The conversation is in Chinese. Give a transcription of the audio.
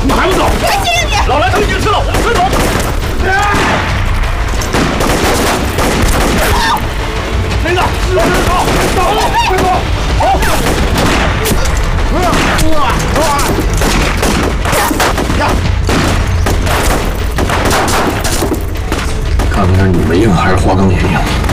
怎么还不走？ 我信任你。 老来头已经吃了，我们快走！谁的？老人走，快走！看看是你们硬还是花岗岩硬？